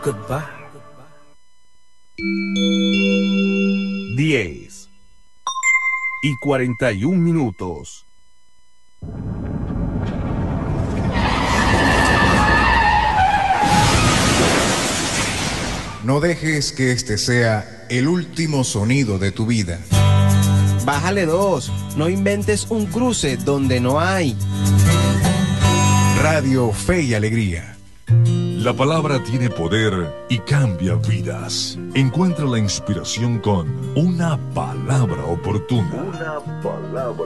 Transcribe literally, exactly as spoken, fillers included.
Goodbye. diez y cuarenta y un minutos. No dejes que este sea el último sonido de tu vida. Bájale dos, no inventes un cruce donde no hay. Radio Fe y Alegría. La palabra tiene poder y cambia vidas. Encuentra la inspiración con una palabra oportuna. Una palabra